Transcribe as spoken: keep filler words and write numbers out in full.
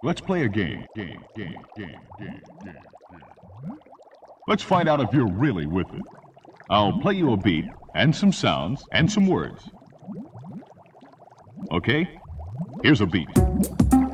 Let's play a game. Game, game, game, game, game, game. Let's find out if you're really with it. I'll play you a beat and some sounds and some words. Okay? Here's a beat.